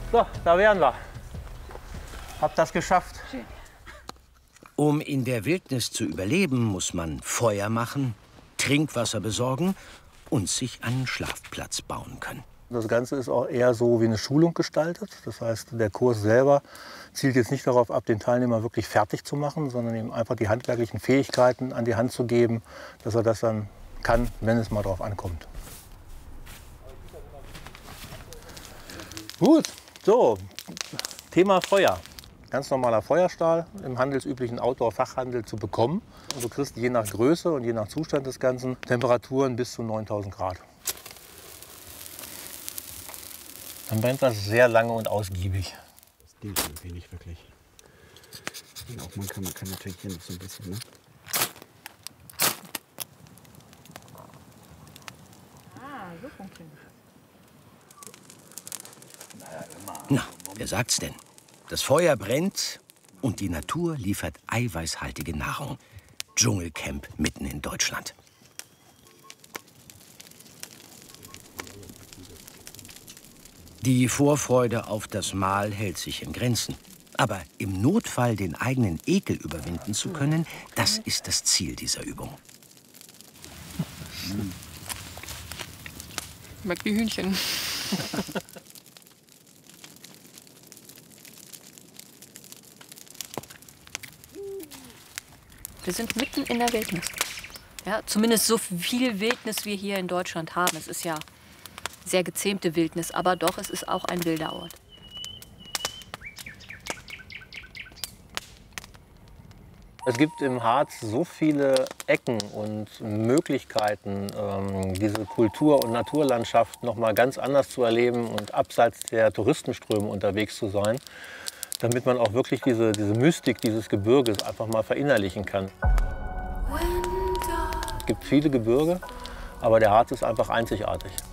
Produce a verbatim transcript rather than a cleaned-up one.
So, da wären wir. Hab das geschafft. Schön. Um in der Wildnis zu überleben, muss man Feuer machen, Trinkwasser besorgen und sich einen Schlafplatz bauen können. Das Ganze ist auch eher so wie eine Schulung gestaltet. Das heißt, der Kurs selber zielt jetzt nicht darauf ab, den Teilnehmer wirklich fertig zu machen, sondern ihm einfach die handwerklichen Fähigkeiten an die Hand zu geben, dass er das dann kann, wenn es mal drauf ankommt. Gut, so, Thema Feuer. Ganz normaler Feuerstahl im handelsüblichen Outdoor-Fachhandel zu bekommen. Und du kriegst je nach Größe und je nach Zustand des Ganzen Temperaturen bis zu neuntausend Grad. Dann brennt das sehr lange und ausgiebig. Das dient irgendwie nicht wirklich. Und auch man kann, man kann natürlich hier noch so ein bisschen, ne? Ah, so funktioniert das. Na, wer sagt's denn? Das Feuer brennt und die Natur liefert eiweißhaltige Nahrung. Dschungelcamp mitten in Deutschland. Die Vorfreude auf das Mahl hält sich in Grenzen. Aber im Notfall den eigenen Ekel überwinden zu können, das ist das Ziel dieser Übung. Schmeckt wie Hühnchen. Wir sind mitten in der Wildnis. Ja, zumindest so viel Wildnis wir hier in Deutschland haben. Es ist ja sehr gezähmte Wildnis, aber doch, es ist auch ein wilder Ort. Es gibt im Harz so viele Ecken und Möglichkeiten, ähm, diese Kultur- und Naturlandschaft noch mal ganz anders zu erleben und abseits der Touristenströme unterwegs zu sein, damit man auch wirklich diese, diese Mystik dieses Gebirges einfach mal verinnerlichen kann. Es gibt viele Gebirge, aber der Harz ist einfach einzigartig.